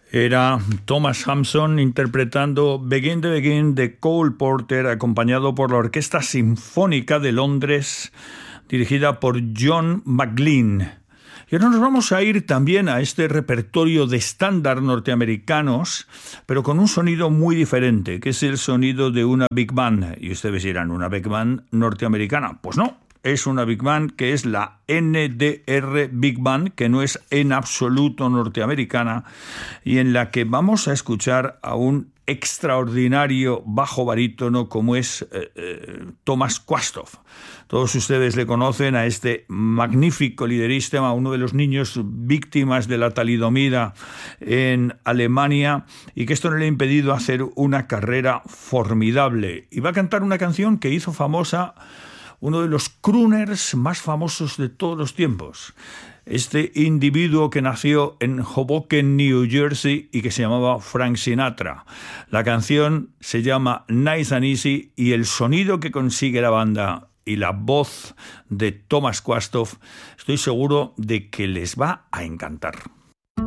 Era Thomas Hampson interpretando Begin to Begin de Cole Porter, acompañado por la Orquesta Sinfónica de Londres, dirigida por John McLean. Y ahora nos vamos a ir también a este repertorio de estándar norteamericanos, pero con un sonido muy diferente, que es el sonido de una big band. Y ustedes dirán, ¿una big band norteamericana? Pues no. Es una big band que es la NDR Big Band, que no es en absoluto norteamericana, y en la que vamos a escuchar a un extraordinario bajo barítono como es Thomas Quasthoff. Todos ustedes le conocen a este magnífico liderista, a uno de los niños víctimas de la talidomida en Alemania, y que esto no le ha impedido hacer una carrera formidable. Y va a cantar una canción que hizo famosa uno de los crooners más famosos de todos los tiempos. Este individuo que nació en Hoboken, New Jersey, y que se llamaba Frank Sinatra. La canción se llama Nice and Easy, y el sonido que consigue la banda y la voz de Thomas Quasthoff, estoy seguro de que les va a encantar.